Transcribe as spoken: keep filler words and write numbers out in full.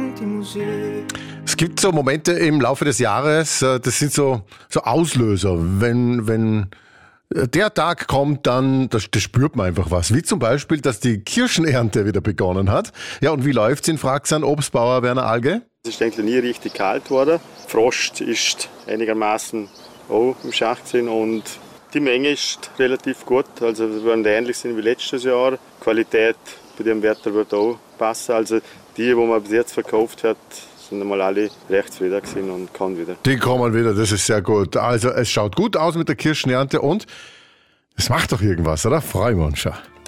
singt die Musik. Es gibt so Momente im Laufe des Jahres, das sind so, so Auslöser. Wenn, wenn der Tag kommt, dann das, das spürt man einfach was. Wie zum Beispiel, dass die Kirschenernte wieder begonnen hat. Ja, und wie läuft's in Fraxan, Obstbauer Werner Alge? Es ist eigentlich nie richtig kalt geworden. Frost ist einigermaßen auch im Schach gewesen und die Menge ist relativ gut. Also wir werden ähnlich sein wie letztes Jahr. Die Qualität bei dem Wetter wird auch passen. Also die, die man bis jetzt verkauft hat, sind einmal alle recht zufrieden gewesen und kommen wieder. Die kommen wieder, das ist sehr gut. Also es schaut gut aus mit der Kirschenernte und es macht doch irgendwas, oder? Freuen wir uns schon.